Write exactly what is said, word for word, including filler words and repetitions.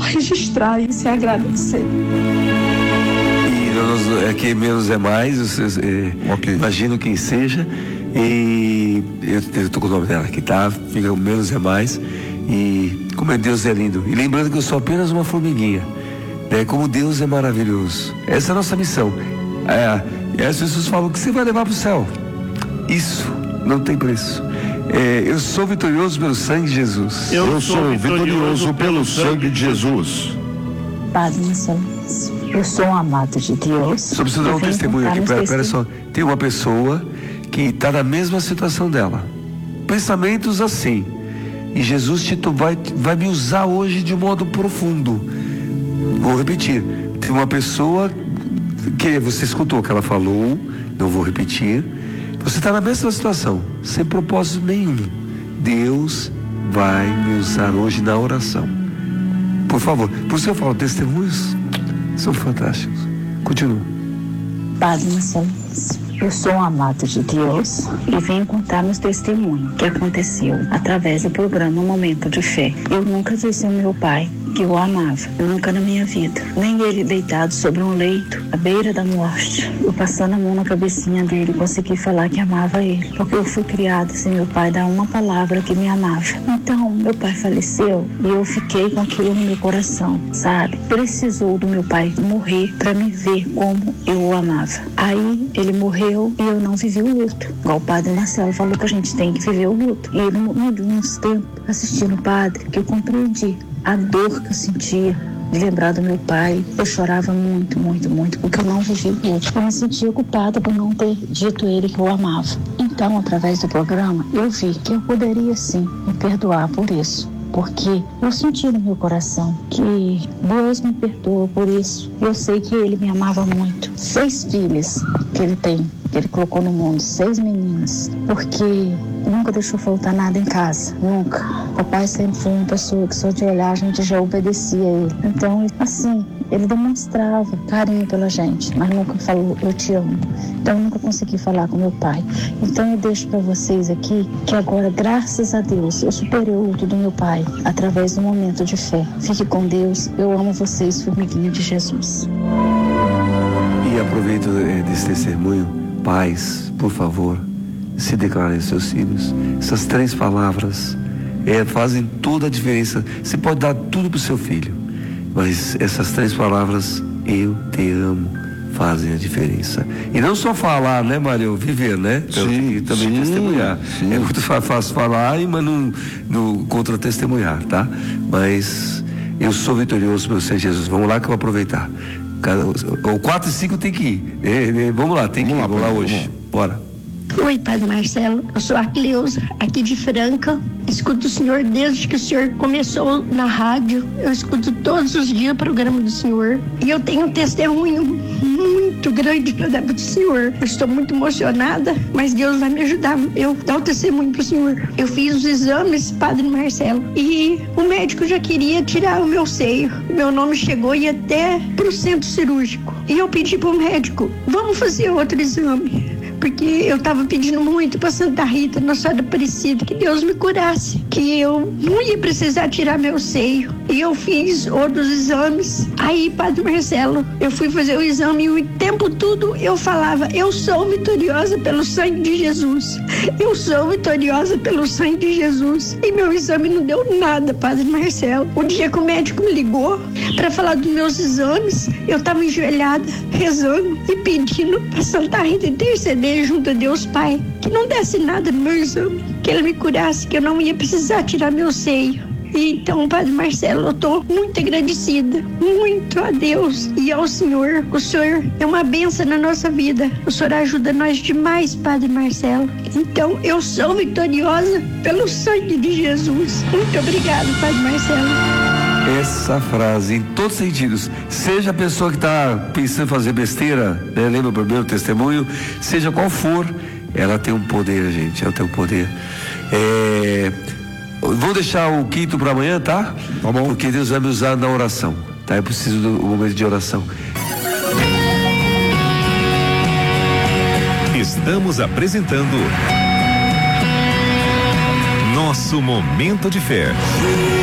registrar isso e agradecer. E nós, aqui menos é mais, vocês, é, okay. Imagino quem seja, e eu, eu tô com o nome dela aqui, tá? Fica menos é mais, e como é Deus é lindo, e lembrando que eu sou apenas uma formiguinha, né? Como Deus é maravilhoso. Essa é a nossa missão. É, e as pessoas falam que você vai levar para o céu. Isso não tem preço. É, eu sou vitorioso pelo sangue de Jesus. Eu, eu sou vitorioso pelo sangue de Jesus. Padre Marcelo, eu sou um amado de Deus. Só preciso dar um testemunho aqui. Pera, pera só. Tem uma pessoa que está na mesma situação dela. Pensamentos assim. E Jesus te, vai, vai me usar hoje de modo profundo. Vou repetir. Tem uma pessoa que você escutou o que ela falou. Não vou repetir. Você está na mesma situação, sem propósito nenhum. Deus vai me usar hoje na oração. Por favor, por isso eu falo, testemunhos são fantásticos. Continua. Padre Marcelo, eu sou um amado de Deus e venho contar meus testemunhos que aconteceu através do programa Momento de Fé. Eu nunca disse ao meu pai que eu o amava, nunca na minha vida. Nem ele deitado sobre um leito, à beira da morte, eu passando a mão na cabecinha dele, consegui falar que amava ele. Porque eu fui criada sem meu pai dar uma palavra que me amava. Então, meu pai faleceu e eu fiquei com aquilo no meu coração, sabe? Precisou do meu pai morrer para me ver como eu o amava. Aí, ele morreu e eu não vivi o luto. Igual o padre Marcelo falou que a gente tem que viver o luto. E ele, uns tempos, assistindo o padre, que eu compreendi a dor que eu sentia de lembrar do meu pai. Eu chorava muito, muito, muito, porque eu não vivia o luto. Eu me sentia culpada por não ter dito a ele que eu amava. Então, através do programa, eu vi que eu poderia sim me perdoar por isso. Porque eu senti no meu coração que Deus me perdoa por isso. Eu sei que ele me amava muito. Seis filhas que ele tem, que ele colocou no mundo, seis meninas. Porque nunca deixou faltar nada em casa, nunca. Papai sempre foi uma pessoa que só de olhar a gente já obedecia a ele. Então, assim, ele demonstrava carinho pela gente, mas nunca falou, eu te amo. Então, eu nunca consegui falar com meu pai. Então, eu deixo para vocês aqui que agora, graças a Deus, eu superei o luto do meu pai através do momento de fé. Fique com Deus. Eu amo vocês, formiguinha de Jesus. E aproveito desse testemunho, pais, por favor, se declarem aos seus filhos. Essas três palavras é, fazem toda a diferença. Você pode dar tudo para o seu filho, mas essas três palavras, eu te amo, fazem a diferença. E não só falar, né, Mário? Viver, né? Sim, e também sim, testemunhar. Sim. É muito fácil falar, mas não, não contra-testemunhar, tá? Mas eu sou vitorioso pelo Senhor Jesus. Vamos lá que eu vou aproveitar. O quatro e cinco tem que ir. É, é, vamos lá, tem que ir. Vamos lá hoje. Bora. Oi, Padre Marcelo, eu sou a Cleusa, aqui de Franca. Escuto o senhor desde que o senhor começou na rádio. Eu escuto todos os dias o programa do senhor. E eu tenho um testemunho muito grande para dar para o senhor. Eu estou muito emocionada, mas Deus vai me ajudar eu dar o testemunho para o senhor. Eu fiz os exames, Padre Marcelo, e o médico já queria tirar o meu seio. Meu nome chegou e ia até para o centro cirúrgico. E eu pedi para o médico, vamos fazer outro exame. Porque eu estava pedindo muito para Santa Rita, Nossa Senhora Aparecida, que Deus me curasse, que eu não ia precisar tirar meu seio. E eu fiz outros exames. Aí, Padre Marcelo, eu fui fazer o exame e o tempo todo eu falava, eu sou vitoriosa pelo sangue de Jesus. Eu sou vitoriosa pelo sangue de Jesus. E meu exame não deu nada, Padre Marcelo. O dia que o médico me ligou para falar dos meus exames, eu estava enjoelhada, rezando e pedindo para Santa Rita interceder junto a Deus Pai, que não desse nada no meu exame, que Ele me curasse, que eu não ia precisar tirar meu seio. E então, Padre Marcelo, eu estou muito agradecida, muito a Deus e ao Senhor. O Senhor é uma bênção na nossa vida. O Senhor ajuda nós demais, Padre Marcelo. Então, eu sou vitoriosa pelo sangue de Jesus. Muito obrigada, Padre Marcelo. Essa frase, em todos os sentidos, seja a pessoa que está pensando em fazer besteira, né? Lembra o primeiro testemunho, seja qual for, ela tem um poder, gente, ela tem um poder. É... Vou deixar o quinto para amanhã, tá? Tá bom. Porque Deus vai me usar na oração, tá? Eu preciso do momento de oração. Estamos apresentando Nosso Momento de Fé.